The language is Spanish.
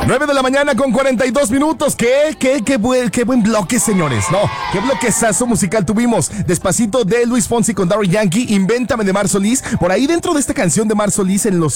9 de la mañana con 42 minutos. Qué buen bloque, señores. No, qué bloquezazo musical tuvimos. Despacito de Luis Fonsi con Daddy Yankee. Invéntame de Mar Solís. Por ahí dentro de esta canción de Mar Solís, en los